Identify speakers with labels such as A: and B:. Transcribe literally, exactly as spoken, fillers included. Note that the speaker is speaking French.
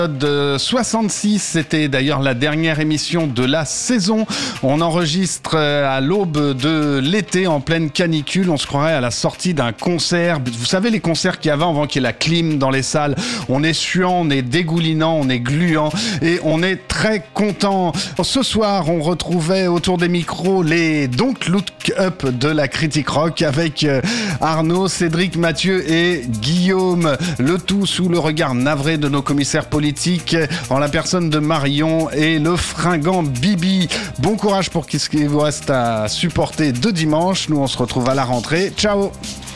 A: De soixante-six, c'était d'ailleurs la dernière émission de la saison. On enregistre à l'aube de l'été, en pleine canicule. On se croirait à la sortie d'un concert. Vous savez, les concerts qu'il y avait avant qu'il y ait la clim dans les salles. On est suant, on est dégoulinant, on est gluant et on est très content. Ce soir, on retrouvait autour des micros les Don't Look Up de la critique rock avec Arnaud, Cédric, Mathieu et Guillaume. Le tout sous le regard navré de nos commissaires politiques en la personne de Marion et le fringant Bibi. Bon courage pour ce qu'il vous reste à supporter de dimanche. Nous, on se retrouve à la rentrée. Ciao!